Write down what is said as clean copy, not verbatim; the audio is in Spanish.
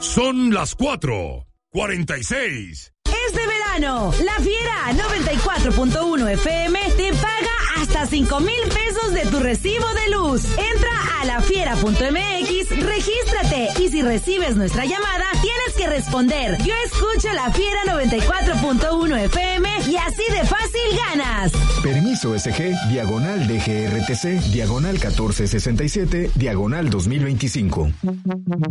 Son las 4:46. Este verano, La Fiera 94.1 FM te paga hasta 5,000 pesos de tu recibo de luz. Entra a lafiera.mx, regístrate y si recibes nuestra llamada, tienes que responder: yo escucho La Fiera 94.1 FM y así de fácil ganas. Permiso SG, /DGRTC, /1467, /2025.